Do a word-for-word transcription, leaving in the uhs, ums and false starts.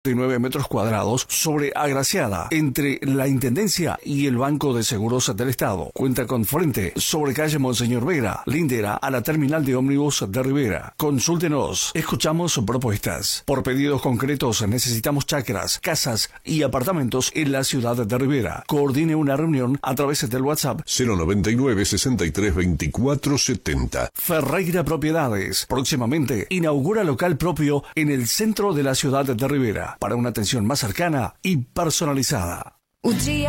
de nueve metros cuadrados sobre Agraciada, entre la Intendencia y el Banco de Seguros del Estado. Cuenta con frente sobre calle Monseñor Vera, lindera a la terminal de ómnibus de Rivera. Consúltenos, escuchamos propuestas. Por pedidos concretos necesitamos chacras, casas y apartamentos en la ciudad de Rivera. Coordine una reunión a través del WhatsApp cero noventa y nueve, sesenta y tres, veinticuatro setenta. Ferreira Propiedades. Próximamente inaugura local propio en el centro de la ciudad de Rivera para una atención más cercana y personalizada.